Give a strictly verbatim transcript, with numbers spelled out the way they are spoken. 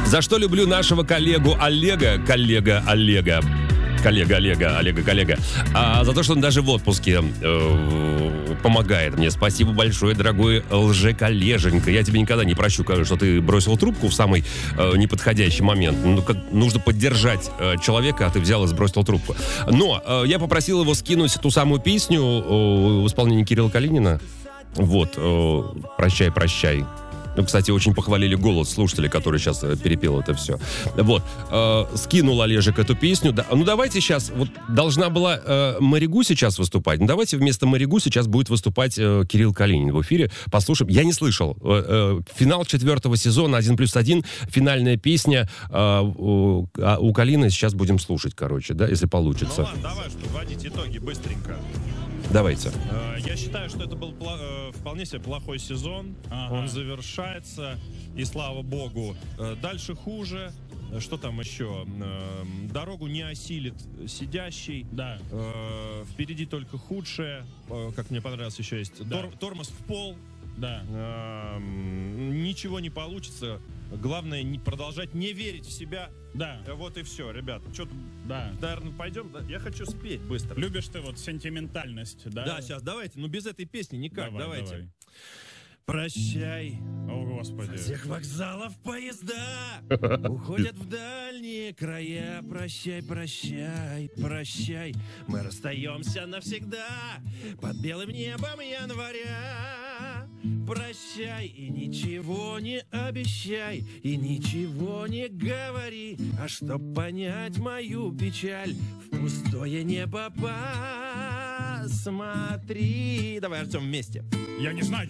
За что люблю нашего коллегу Олега, коллега Олега, коллега Олега, Олега, коллега, а за то, что он даже в отпуске э, помогает мне. Спасибо большое, дорогой лже-коллеженька. Я тебе никогда не прощу, что ты бросил трубку в самый э, неподходящий момент. Ну, как, нужно поддержать э, человека, а ты взял и сбросил трубку. Но э, я попросил его скинуть ту самую песню э, в исполнении Кирилла Калинина. Вот, э, «Прощай, прощай». Ну, кстати, очень похвалили голос слушателей, который сейчас перепел это все. Вот. Э, скинул Олежек эту песню. Да, ну, давайте сейчас... Вот должна была э, Маригу сейчас выступать. Ну, давайте вместо Маригу сейчас будет выступать э, Кирилл Калинин в эфире. Послушаем. Я не слышал. Э, э, финал четвертого сезона, один плюс один. Финальная песня. Э, у, а у Калина сейчас будем слушать, короче, да, если получится. Ну ладно, давай, чтобы подводить итоги быстренько. Давайте. Я считаю, что это был вполне себе плохой сезон. Ага. Он завершается, и слава богу. Дальше хуже. Что там еще? Дорогу не осилит сидящий. Да. Впереди только худшее. Как мне понравилось, еще есть. Да. Тор- тормоз в пол. Да. Ничего не получится. Главное, не продолжать не верить в себя. Да. Вот и все, ребят. Что-то, да. наверное, пойдем. Я хочу спеть быстро. Любишь ты вот сентиментальность, да? Да, сейчас, давайте. Ну, без этой песни никак. Давай, давайте. Давай. Прощай. О, Господи. Со всех вокзалов поезда уходят в дальние края. Прощай, прощай, прощай. Мы расстаемся навсегда под белым небом января. Прощай и ничего не обещай, и ничего не говори. А чтоб понять мою печаль, в пустое небо посмотри. Давай, Артем, вместе. Я не знаю.